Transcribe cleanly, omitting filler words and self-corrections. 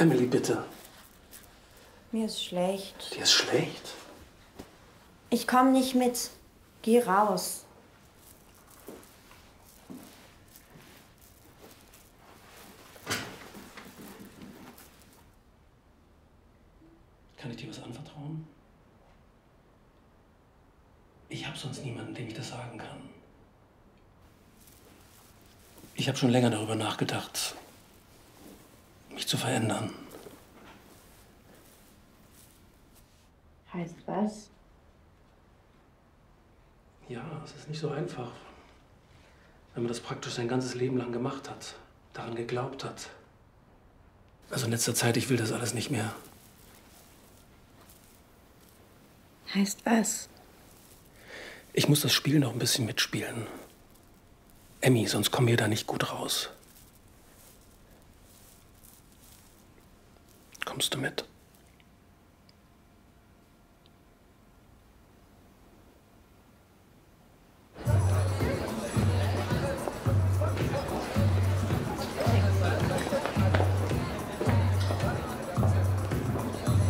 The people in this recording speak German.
Emily, bitte. Mir ist schlecht. Dir ist schlecht? Ich komme nicht mit. Geh raus. Kann ich dir was anvertrauen? Ich habe sonst niemanden, dem ich das sagen kann. Ich habe schon länger darüber nachgedacht, mich zu verändern. Heißt was? Ja, es ist nicht so einfach, wenn man das praktisch sein ganzes Leben lang gemacht hat, daran geglaubt hat. Also in letzter Zeit, ich will das alles nicht mehr. Heißt was? Ich muss das Spiel noch ein bisschen mitspielen. Emmy, sonst kommen wir da nicht gut raus. Kommst du mit?